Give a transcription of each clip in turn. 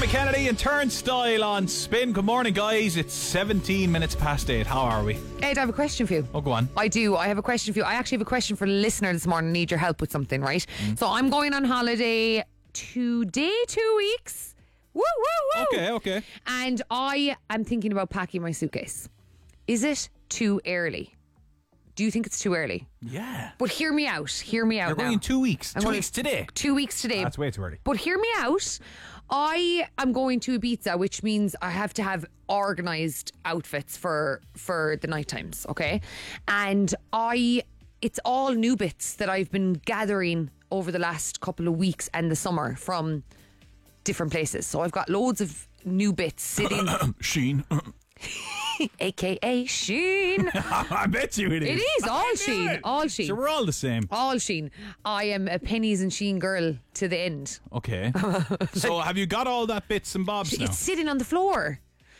Dermot Kennedy and Turnstile on Spin. Good morning, guys. It's 17 minutes past 8. How are we? Ed, I have a question for you. Oh, go on. I do. I have a question for you. I actually have a question for the listener this morning. I need your help with something, right? So I'm going on holiday today, 2 weeks. Woo, woo, woo. Okay. And I am thinking about packing my suitcase. Is it too early? Do you think it's too early? Yeah. But hear me out. Hear me out. You're going now. in 2 weeks. I'm 2 going weeks today. 2 weeks today. That's way too early. But hear me out. I am going to Ibiza, which means I have to have organised outfits for the night times, okay? And it's all new bits that I've been gathering over the last couple of weeks and the summer from different places. So I've got loads of new bits sitting. Sheen. AKA Sheen. I bet you it is. It is all Sheen. All Sheen. So we're all the same. All Sheen. I am a pennies and Sheen girl to the end. Okay. So have you got all that bits and bobs now? It's sitting on the floor.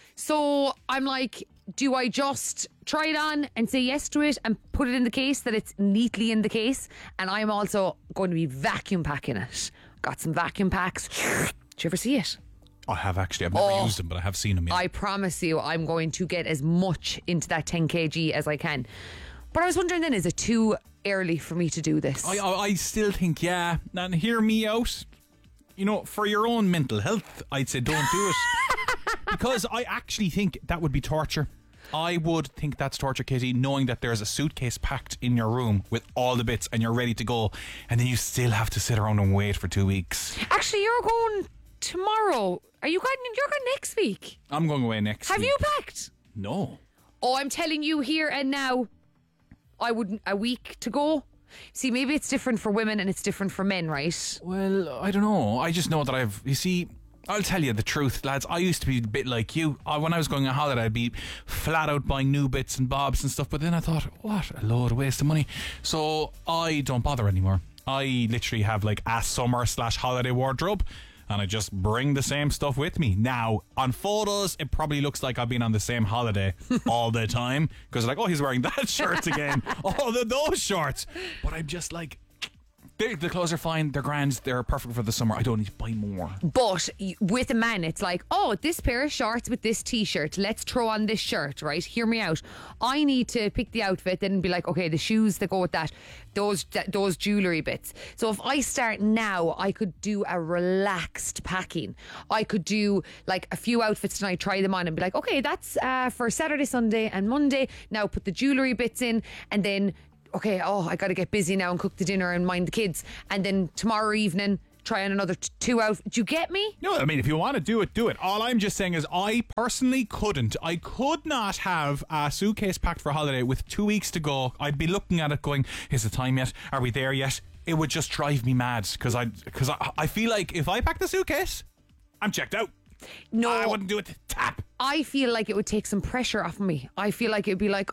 So I'm like, do I just try it on and say yes to it and put it in the case that it's neatly in the case? And I'm also going to be vacuum packing it. Got some vacuum packs. Did you ever see it? I have actually. I've never used them, but I have seen them. Yeah. I promise you, I'm going to get as much into that 10 kg as I can. But I was wondering then, is it too early for me to do this? I still think, yeah. And hear me out. You know, for your own mental health, I'd say don't do it. Because I actually think that would be torture. I would think that's torture, Katie, knowing that there's a suitcase packed in your room with all the bits and you're ready to go, and then you still have to sit around and wait for 2 weeks. Actually, you're going tomorrow. Are you going? You're going next week. I'm going away next week. Have you packed? No. Oh, I'm telling you here and now, I wouldn't. A week to go. See, maybe it's different for women and it's different for men, right? Well, I don't know. I just know that you see, I'll tell you the truth, lads. I used to be a bit like you. When I was going on holiday, I'd be flat out buying new bits and bobs and stuff. But then I thought, what a load of waste of money. So I don't bother anymore. I literally have like a summer/holiday wardrobe. And I just bring the same stuff with me. Now, on photos, it probably looks like I've been on the same holiday all the time. Because like, oh, he's wearing that shirt again. Those shorts. But I'm just like, the clothes are fine. They're grand. They're perfect for the summer. I don't need to buy more. But with a man, it's like, oh, this pair of shorts with this t-shirt. Let's throw on this shirt, right? Hear me out. I need to pick the outfit then and be like, okay, the shoes that go with that. Those jewellery bits. So if I start now, I could do a relaxed packing. I could do like a few outfits tonight, try them on and be like, okay, that's for Saturday, Sunday and Monday. Now put the jewellery bits in and then, okay, I got to get busy now and cook the dinner and mind the kids. And then tomorrow evening, try on another 2 outfits. Do you get me? No, I mean, if you want to do it, do it. All I'm just saying is I personally couldn't. I could not have a suitcase packed for holiday with 2 weeks to go. I'd be looking at it going, is the time yet? Are we there yet? It would just drive me mad because I feel like if I pack the suitcase, I'm checked out. No. I wouldn't do it to tap. I feel like it would take some pressure off me. I feel like it would be like,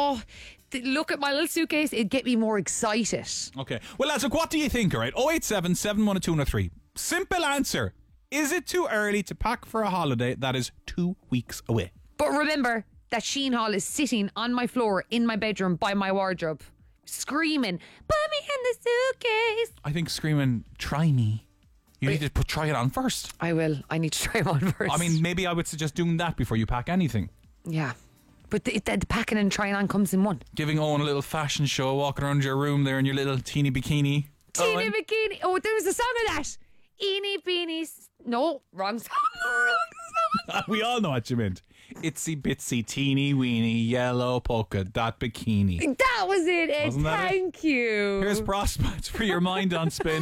look at my little suitcase. It'd get me more excited. Okay. Well, lads, look, what do you think, all right? 087 712 103. Simple answer. Is it too early to pack for a holiday that is 2 weeks away? But remember, that Sheen haul is sitting on my floor in my bedroom by my wardrobe, screaming, put me in the suitcase. I think screaming, try me. You need to try it on first. I will. I need to try them on first. I mean, maybe I would suggest doing that before you pack anything. Yeah. But the packing and trying on comes in one. Giving Owen a little fashion show, walking around your room there in your little teeny bikini. Teeny bikini. Oh, there was a song of that. Eeny beanies. No, wrong song. We all know what you meant. Itsy bitsy teeny weeny yellow polka dot bikini. That was it, Ed. Wasn't that it? Thank you. Here's Prospect for your mind on Spin.